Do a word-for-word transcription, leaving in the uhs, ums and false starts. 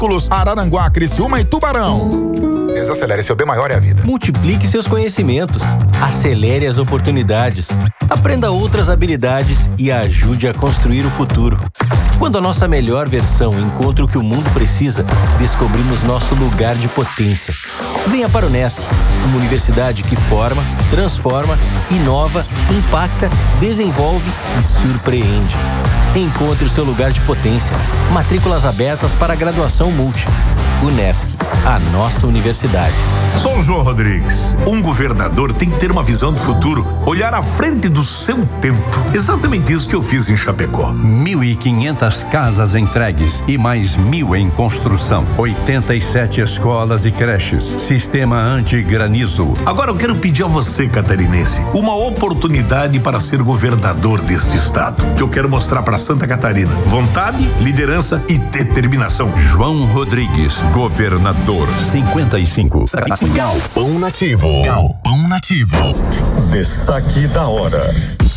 minúsculos. Araranguá, Criciúma e Tubarão. Desacelere, seu bem maior é a vida. Multiplique seus conhecimentos. Acelere as oportunidades. Aprenda outras habilidades e ajude a construir o futuro. Quando a nossa melhor versão encontra o que o mundo precisa, descobrimos nosso lugar de potência. Venha para o Unesc, uma universidade que forma, transforma, inova, impacta, desenvolve e surpreende. Encontre o seu lugar de potência. Matrículas abertas para a graduação multi. Unesc, a nossa universidade. Sou o João Rodrigues. Um governador tem que ter uma visão do futuro, olhar à frente do seu tempo. Exatamente isso que eu fiz em Chapecó. Mil e quinhentas casas entregues e mais mil em construção. oitenta e sete escolas e creches. Sistema anti-granizo. Agora eu quero pedir a você, catarinense, uma oportunidade para ser governador deste estado. Que eu quero mostrar para Santa Catarina. Vontade, liderança e determinação. João Rodrigues, governador. cinquenta e cinco. Galpão Nativo. Galpão Nativo. Destaque da hora.